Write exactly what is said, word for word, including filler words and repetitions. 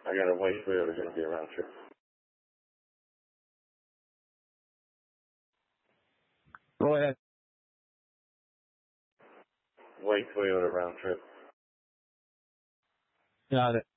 I got a white Toyota, going to be a round trip. Go ahead. White Toyota round trip. Got it.